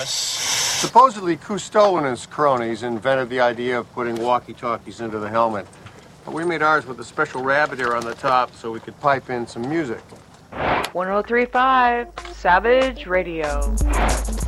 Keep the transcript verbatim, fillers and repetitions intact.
us. Supposedly, Cousteau and his cronies invented the idea of putting walkie-talkies into the helmet. But we made ours with a special rabbit ear on the top so we could pipe in some music. one oh three point five Savage Radio.